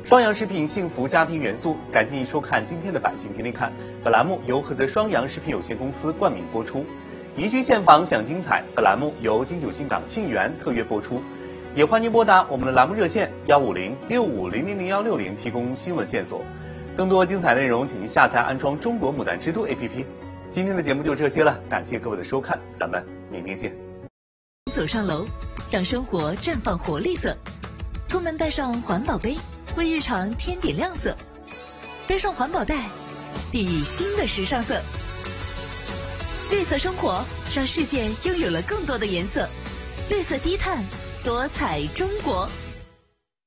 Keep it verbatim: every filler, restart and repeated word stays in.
双阳食品，幸福家庭元素，感谢您收看今天的百姓天天看。本栏目由菏泽双阳食品有限公司冠名播出。宜居现房享精彩，本栏目由金九新港沁园特约播出。也欢迎拨打我们的栏目热线幺五零六五零零零幺六零提供新闻线索。更多精彩内容，请您下载安装中国牡丹之都 A P P。今天的节目就这些了，感谢各位的收看，咱们明天见。 走上楼，让生活绽放活力色。出门带上环保杯，为日常添点亮色。背上环保袋，熠熠新的时尚色。绿色生活，让世界拥有了更多的颜色。绿色低碳，多彩中国。